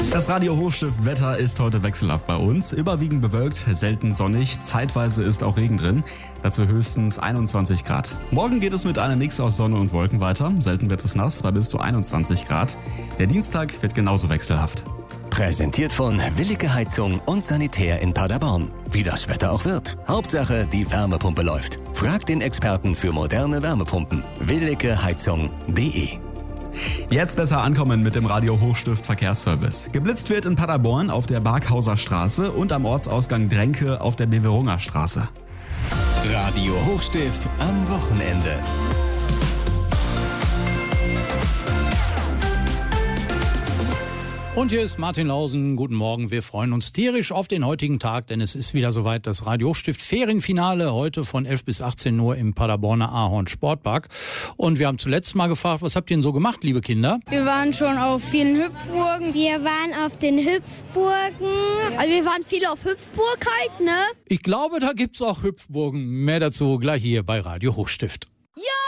Das Radio Hochstift-Wetter ist heute wechselhaft bei uns. Überwiegend bewölkt, selten sonnig, zeitweise ist auch Regen drin. Dazu höchstens 21 Grad. Morgen geht es mit einem Mix aus Sonne und Wolken weiter. Selten wird es nass, bei bis zu 21 Grad. Der Dienstag wird genauso wechselhaft. Präsentiert von Willige Heizung und Sanitär in Paderborn. Wie das Wetter auch wird. Hauptsache, die Wärmepumpe läuft. Fragt den Experten für moderne Wärmepumpen. willigeheizung.de. Jetzt besser ankommen mit dem Radio Hochstift Verkehrsservice. Geblitzt wird in Paderborn auf der Barkhauser Straße und am Ortsausgang Dränke auf der Beverunger Straße. Radio Hochstift am Wochenende. Und hier ist Martin Lausen. Guten Morgen. Wir freuen uns tierisch auf den heutigen Tag, denn es ist wieder soweit das Radio Hochstift Ferienfinale heute von 11 bis 18 Uhr im Paderborner Ahorn Sportpark. Und wir haben zuletzt mal gefragt, was habt ihr denn so gemacht, liebe Kinder? Wir waren schon auf vielen Hüpfburgen. Wir waren auf den Hüpfburgen. Also wir waren viel auf Hüpfburg halt, ne? Ich glaube, da gibt's auch Hüpfburgen. Mehr dazu gleich hier bei Radio Hochstift.